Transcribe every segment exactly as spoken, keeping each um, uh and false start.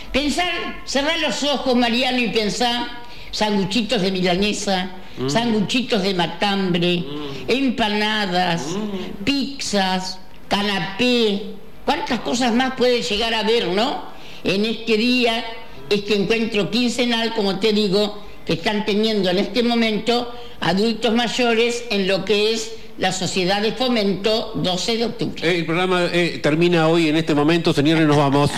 Pensar, cerrar los ojos, Mariano, y pensar sanguchitos de milanesa, mm. sanguchitos de matambre, mm. empanadas, mm. pizzas, canapé. ¿Cuántas cosas más puede llegar a ver, no? En este día, este encuentro quincenal, como te digo, que están teniendo en este momento adultos mayores en lo que es la Sociedad de Fomento doce de octubre. El programa eh, termina hoy en este momento, señores, nos vamos.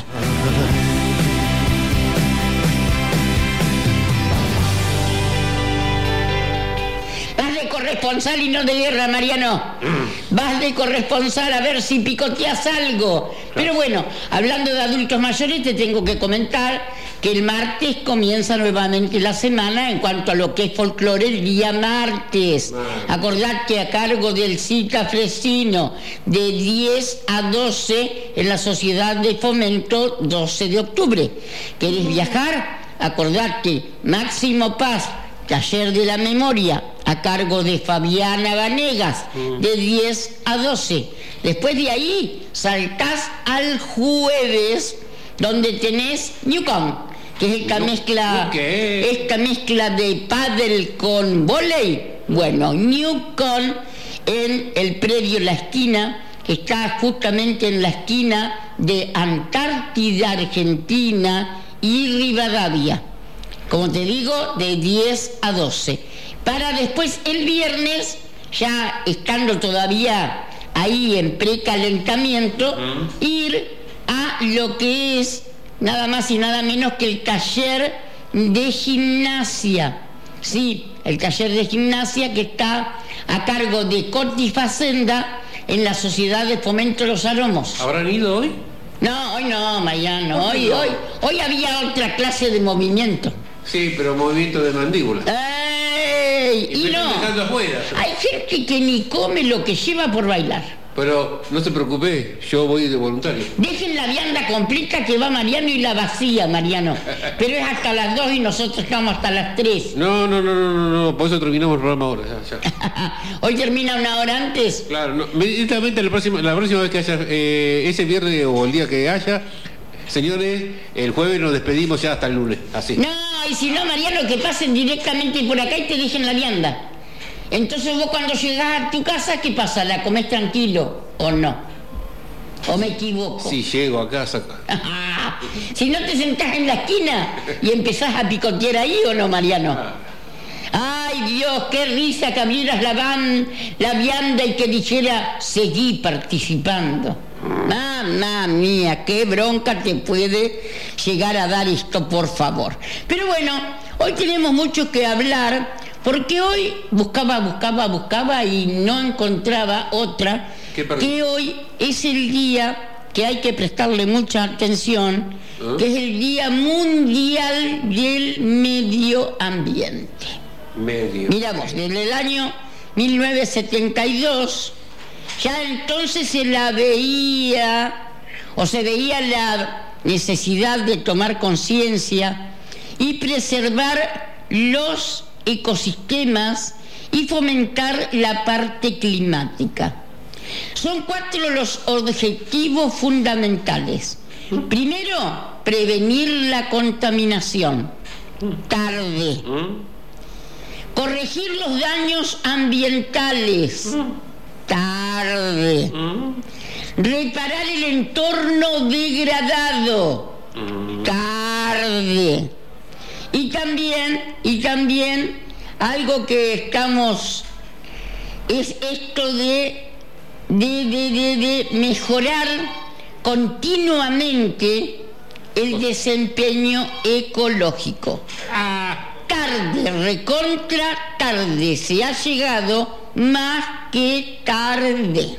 Vas de corresponsal y no de guerra, Mariano. Vas de corresponsal a ver si picoteas algo. Pero bueno, hablando de adultos mayores, te tengo que comentar que el martes comienza nuevamente la semana en cuanto a lo que es folclore el día martes. Acordate, a cargo del Cita Fresino, de diez a doce en la Sociedad de Fomento doce de octubre. ¿Querés viajar? Acordate, Máximo Paz, Taller de la Memoria, a cargo de Fabiana Vanegas, de diez a doce. Después de ahí saltás al jueves, donde tenés Newcom, que es esta mezcla, esta mezcla de pádel con vóley. Bueno, Newcom en el predio La Esquina, que está justamente en la esquina de Antártida, Argentina y Rivadavia. Como te digo, de diez a doce. Para después el viernes, ya estando todavía ahí en precalentamiento, mm. ir a lo que es nada más y nada menos que el taller de gimnasia. Sí, el taller de gimnasia que está a cargo de Corti Facenda en la Sociedad de Fomento de los Aromos. ¿Habrán ido hoy? No, hoy no, Mariano. Hoy, hoy, hoy había otra clase de movimiento. Sí, pero movimiento de mandíbula. ¡Ey! Y, y no, afuera, hay gente que ni come lo que lleva por bailar. Pero no se preocupe, yo voy de voluntario. Dejen la vianda completa que va Mariano y la vacía, Mariano. Pero es hasta las dos y nosotros estamos hasta las tres. No, no, no, no, no, no, por eso terminamos el programa ahora. Ya, ya. ¿Hoy termina una hora antes? Claro, no, inmediatamente la próxima, la próxima vez que haya, eh, ese viernes o el día que haya, señores, el jueves nos despedimos ya hasta el lunes, así. No, y si no, Mariano, que pasen directamente por acá y te dejen la vianda. Entonces vos cuando llegás a tu casa, ¿qué pasa? ¿La comés tranquilo o no? ¿O me equivoco? Sí, llego a casa. Si no te sentás en la esquina y empezás a picotear ahí, ¿o no, Mariano? Ay, Dios, qué risa que abrieras la, van, la vianda y que dijera, seguí participando. Mamma mía, qué bronca te puede llegar a dar esto, por favor. Pero bueno, hoy tenemos mucho que hablar, porque hoy buscaba, buscaba, buscaba y no encontraba otra, que hoy es el día que hay que prestarle mucha atención, ¿eh? Que es el Día Mundial del Medio Ambiente. Medio. Mira vos, desde el año mil novecientos setenta y dos, ya entonces se la veía, o se veía la necesidad de tomar conciencia y preservar los ecosistemas y fomentar la parte climática. Son cuatro los objetivos fundamentales. Primero, prevenir la contaminación. Tarde. Corregir los daños ambientales. Tarde. Reparar el entorno degradado. Tarde. Y también, y también, algo que estamos, es esto de, de, de, de, de mejorar continuamente el desempeño ecológico. Tarde, recontra tarde, se ha llegado más que tarde.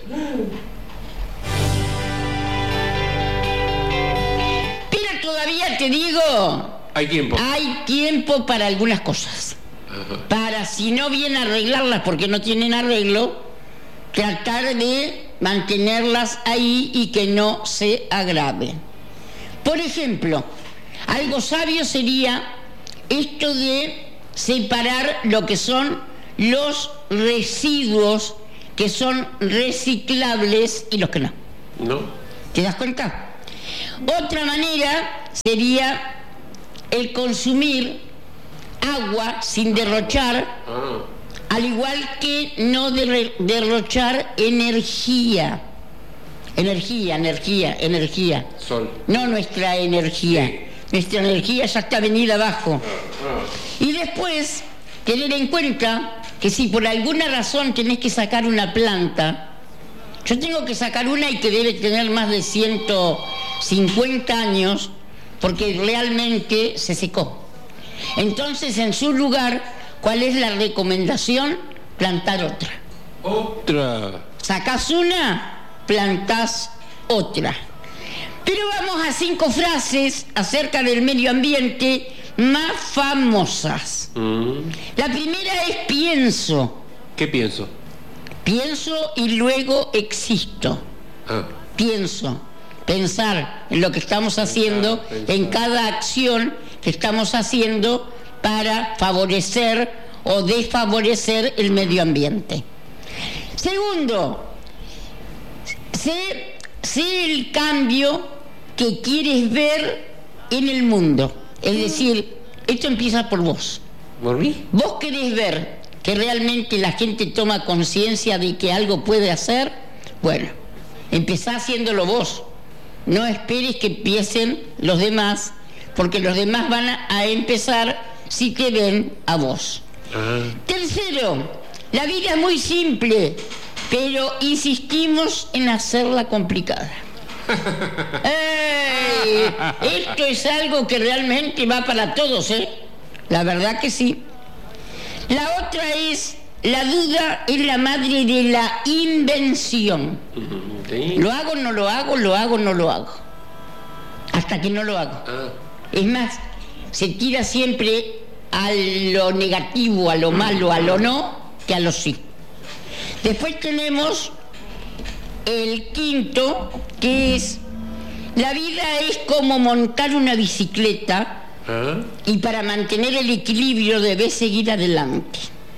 Pero todavía te digo... Hay tiempo. Hay tiempo para algunas cosas. Ajá. Para, si no bien arreglarlas porque no tienen arreglo, tratar de mantenerlas ahí y que no se agraven. Por ejemplo, algo sabio sería esto de separar lo que son los residuos que son reciclables y los que no. ¿No? ¿Te das cuenta? Otra manera sería el consumir agua sin derrochar, Ah. al igual que no derre- derrochar energía. Energía, energía, energía. Sol. No nuestra energía. Sí. Nuestra energía ya está venida abajo. Ah. Y después, tener en cuenta que si por alguna razón tenés que sacar una planta, yo tengo que sacar una y que debe tener más de ciento cincuenta años, porque realmente se secó. Entonces, en su lugar, ¿cuál es la recomendación? Plantar otra. Otra. Sacás una, plantás otra. Pero vamos a cinco frases acerca del medio ambiente más famosas. Mm. La primera es pienso. ¿Qué pienso? Pienso y luego existo. Ah. Pienso. Pensar en lo que estamos haciendo, Pensar, pensar. en cada acción que estamos haciendo para favorecer o desfavorecer el medio ambiente. Segundo, sé, sé el cambio que quieres ver en el mundo. Es decir, esto empieza por vos. ¿Por mí? Vos querés ver que realmente la gente toma conciencia de que algo puede hacer. Bueno, empezá haciéndolo vos. No esperes que empiecen los demás, porque los demás van a, a empezar si te ven a vos. Ah. Tercero, la vida es muy simple, pero insistimos en hacerla complicada. ¡Ey! Esto es algo que realmente va para todos, ¿eh? La verdad que sí. La otra es, la duda es la madre de la invención. Sí. ¿Lo hago, no lo hago, lo hago, no lo hago? Hasta que no lo hago. Ah. Es más, se tira siempre a lo negativo, a lo malo, a lo no, que a lo sí. Después tenemos el quinto, que es, la vida es como montar una bicicleta Ah. y para mantener el equilibrio debes seguir adelante.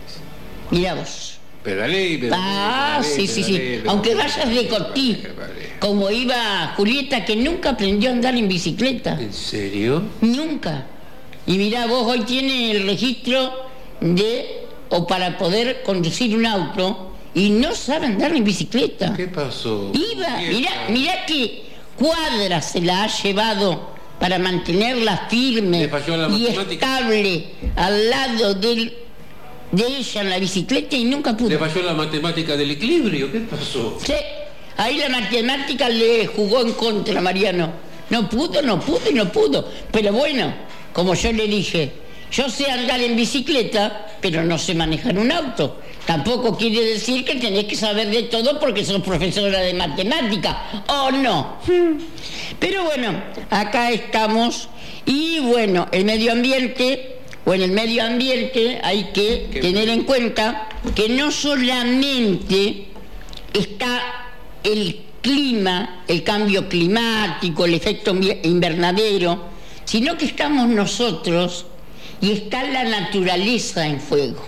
Mirá vos. Pedalé, pedalé. Ah, pedalé, sí, sí, sí. pedalé, pedalé, Aunque pedalé, vayas de cotí, pedalé. como iba Julieta, que nunca aprendió a andar en bicicleta. ¿En serio? Nunca. Y mirá, vos hoy tiene el registro de, o para poder conducir un auto, y no sabe andar en bicicleta. ¿Qué pasó? Iba, Julieta? mirá, mirá qué cuadras se la ha llevado para mantenerla firme Le falló la y matemática. estable al lado del, de ella en la bicicleta y nunca pudo. ¿Le falló la matemática del equilibrio? ¿Qué pasó? Sí, ahí la matemática le jugó en contra, Mariano. No pudo, no pudo y no pudo. Pero bueno, como yo le dije, yo sé andar en bicicleta, pero no sé manejar un auto. Tampoco quiere decir que tenés que saber de todo porque sos profesora de matemática, ¿o no? Pero bueno, acá estamos. Y bueno, el medio ambiente, o en el medio ambiente hay que ¿Qué? tener en cuenta que no solamente está el clima, el cambio climático, el efecto invernadero, sino que estamos nosotros y está la naturaleza en juego.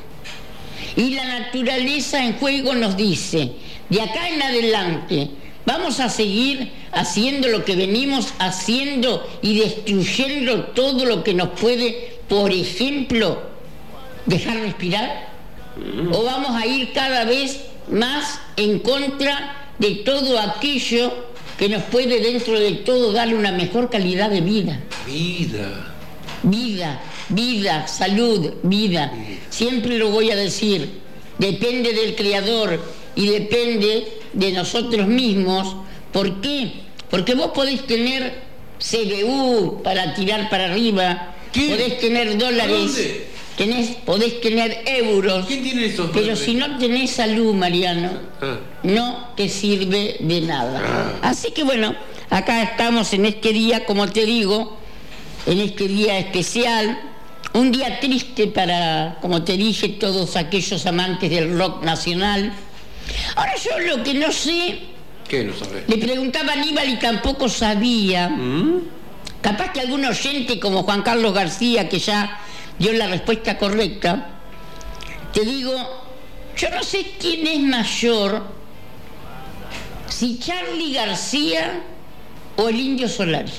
Y la naturaleza en juego nos dice, de acá en adelante, vamos a seguir haciendo lo que venimos haciendo y destruyendo todo lo que nos puede, por ejemplo, dejar respirar. ¿O vamos a ir cada vez más en contra de todo aquello que nos puede dentro de todo darle una mejor calidad de vida? Vida. Vida, vida, salud, vida. Siempre lo voy a decir, depende del Creador y depende de nosotros mismos. ¿Por qué? Porque vos podés tener C B U para tirar para arriba, ¿Quién? podés tener dólares, ¿Dónde? tenés, podés tener euros, ¿Quién tiene esos pero dólares? si no tenés salud, Mariano, Ah. no te sirve de nada. Ah. Así que bueno, acá estamos en este día, como te digo, en este día especial, un día triste para, como te dije, todos aquellos amantes del rock nacional. Ahora yo lo que no sé, ¿Qué no sabes? le preguntaba a Aníbal y tampoco sabía, ¿Mm? capaz que algún oyente como Juan Carlos García, que ya dio la respuesta correcta, te digo, yo no sé quién es mayor, si Charly García o el Indio Solari.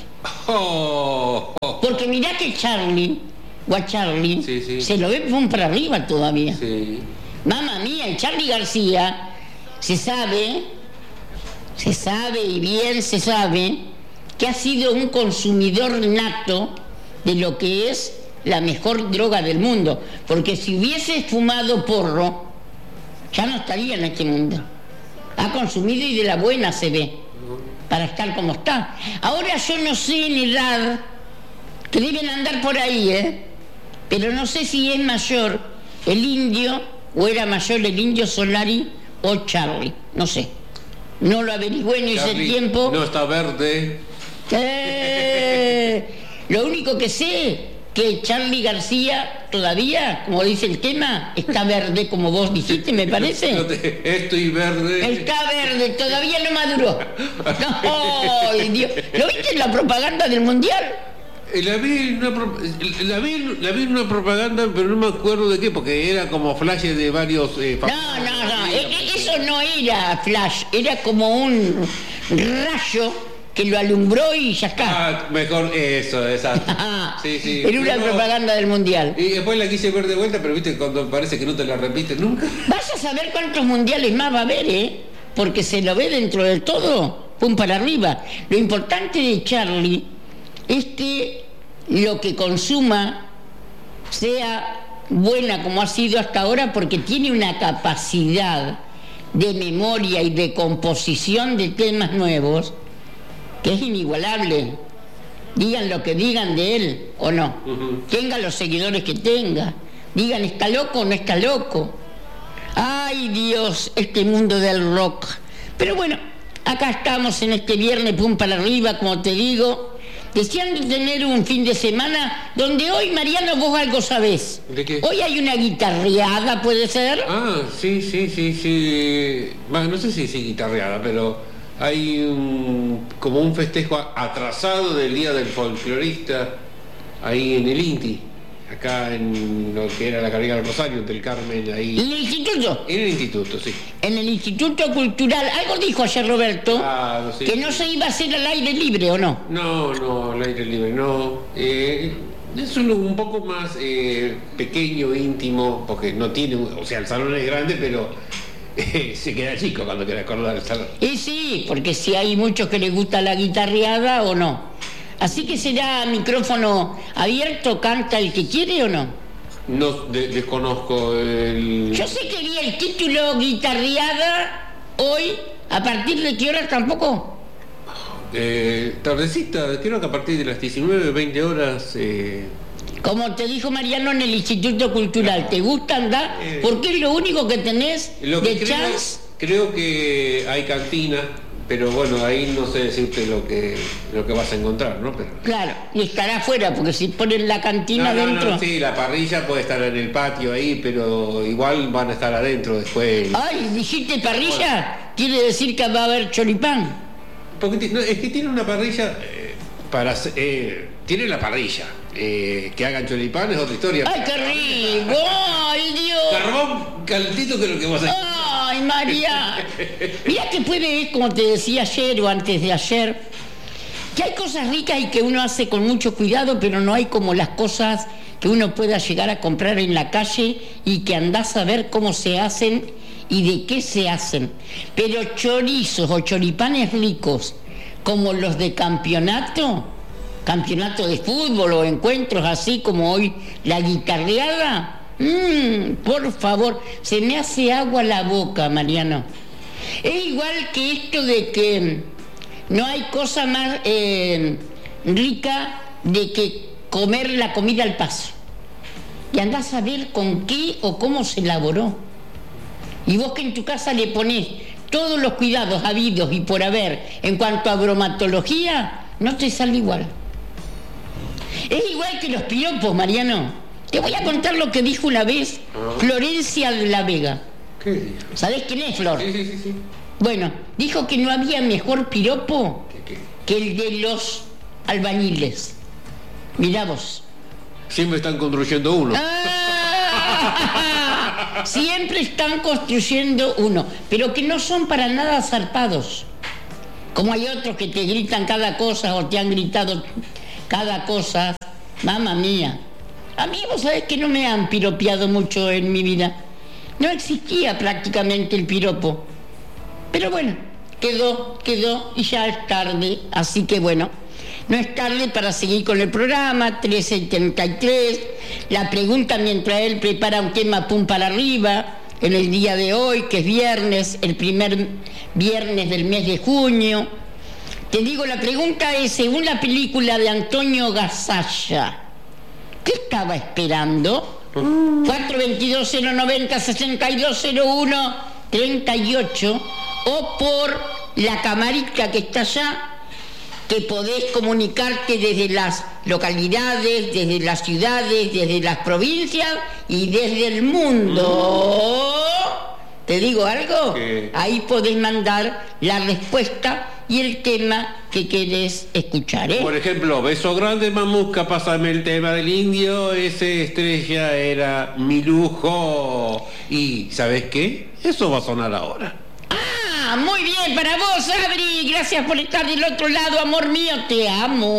Oh, oh. Porque mirá que Charlie, o a Charlie, Sí, sí. se lo ve pum para arriba todavía. Sí. Mamma mía, y Charlie García, se sabe, se sabe y bien se sabe, que ha sido un consumidor nato de lo que es la mejor droga del mundo. Porque si hubiese fumado porro, ya no estaría en este mundo. Ha consumido y de la buena se ve, para estar como está. Ahora yo no sé en edad, que deben andar por ahí, ¿eh? Pero no sé si es mayor el Indio, o era mayor el Indio Solari, o Charlie, no sé. No lo averigüé en ese Charlie tiempo. no está verde. Eh, lo único que sé, que Charlie García todavía, como dice el tema, está verde, como vos dijiste, me parece. No te- Estoy verde. Está verde, todavía no maduró. No, ¡ay, Dios! ¿Lo viste en la propaganda del Mundial? Eh, La vi, en una, pro- la, vi, la vi en una propaganda, pero no me acuerdo de qué, porque era como flashes de varios... Eh, No, no, no, e- e- eso no era flash, era como un rayo que lo alumbró y ya está. Ah, mejor eso, exacto. Sí, sí. Era una Pero- propaganda del Mundial. Y después la quise ver de vuelta, pero viste, cuando parece que no te la repites nunca. Vas a saber cuántos mundiales más va a haber, ¿eh? Porque se lo ve dentro del todo, pum para arriba. Lo importante de Charlie es que lo que consuma sea buena como ha sido hasta ahora, porque tiene una capacidad de memoria y de composición de temas nuevos que es inigualable. Digan lo que digan de él o no, Ujú. tenga los seguidores que tenga, digan está loco o no está loco. Ay Dios, este mundo del rock. Pero bueno, acá estamos en este viernes pum para arriba, como te digo, deseando tener un fin de semana donde hoy, Mariano, vos algo sabés. ¿De qué? Hoy hay una guitarreada, ¿puede ser? Ah, sí, sí, sí, sí. Bueno, no sé si sí guitarreada, pero hay un, como un festejo atrasado del Día del Folclorista ahí en el INTI, acá en lo que era la carrera del Rosario, del Carmen, ¿En ahí. el instituto? En el instituto, sí. En el Instituto Cultural. Algo dijo ayer Roberto, Ah, sí. que no se iba a hacer al aire libre, ¿o no? No, no, al aire libre, no. Eh, es uno un poco más eh, pequeño, íntimo, porque no tiene, un- o sea, el salón es grande, pero eh, se queda chico cuando quiere acordar el salón. Y sí, porque si hay muchos que les gusta la guitarreada o no. Así que será micrófono abierto, canta el que quiere o no. No de- desconozco el... Yo sé que vi el título guitarreada hoy, ¿a partir de qué hora tampoco? Eh, tardecita, creo que a partir de las diecinueve, veinte horas... eh, Como te dijo Mariano en el Instituto Cultural, ¿te gusta andar? Eh. Porque es lo único que tenés lo que de creo, chance. creo que hay cantina, pero bueno, ahí no sé decirte lo que, lo que vas a encontrar, ¿no? Pero... Claro, y estará afuera, porque si ponen la cantina No, no, dentro... no, sí, la parrilla puede estar en el patio ahí, pero igual van a estar adentro después. Ay, ¿dijiste parrilla? Quiere decir que va a haber choripán. Porque ti- no, es que tiene una parrilla eh, para hacer- eh, tiene la parrilla. Eh, que hagan choripán es otra historia. ¡Ay, qué rico! ¡Ay, Dios! Carbón calentito que es lo que vas a... ¡Ay, María! Mirá que puede, como te decía ayer o antes de ayer, que hay cosas ricas y que uno hace con mucho cuidado, pero no hay como las cosas que uno pueda llegar a comprar en la calle y que andás a ver cómo se hacen y de qué se hacen. Pero chorizos o choripanes ricos, como los de campeonato, campeonato de fútbol o encuentros así como hoy la guitarreada, mmm, por favor, se me hace agua la boca, Mariano. Es igual que esto de que no hay cosa más eh, rica de que comer la comida al paso. Y andás a ver con qué o cómo se elaboró. Y vos que en tu casa le ponés todos los cuidados habidos y por haber en cuanto a bromatología, no te sale igual. Es igual que los piropos, Mariano. Te voy a contar lo que dijo una vez Florencia de la Vega. ¿Qué día? ¿Sabés quién es, Flor? Sí, sí, sí, sí. Bueno, dijo que no había mejor piropo ¿Qué, qué? que el de los albañiles. Mirá vos. Siempre están construyendo uno. ¡Ah! Siempre están construyendo uno, pero que no son para nada zarpados. Como hay otros que te gritan cada cosa o te han gritado cada cosa, mamá mía. A mí vos sabés que no me han piropeado mucho en mi vida. No existía prácticamente el piropo. Pero bueno, quedó, quedó y ya es tarde. Así que bueno, no es tarde para seguir con el programa, tres setenta y tres. La pregunta mientras él prepara un tema pum para arriba, en el día de hoy, que es viernes, el primer viernes del mes de junio. Te digo, la pregunta es, según la película de Antonio Gasalla, ¿qué estaba esperando? Mm. cuatro veintidós cero noventa sesenta y dos cero uno treinta y ocho o por la camarita que está allá, que podés comunicarte desde las localidades, desde las ciudades, desde las provincias y desde el mundo. Mm. ¿Te digo algo? ¿Qué? Ahí podés mandar la respuesta y el tema que querés escuchar, ¿eh? Por ejemplo, beso grande, mamusca, pásame el tema del indio, ese estrella era mi lujo. Y, ¿sabes qué? Eso va a sonar ahora. Ah, muy bien, para vos, Adri. Gracias por estar del otro lado, amor mío, te amo.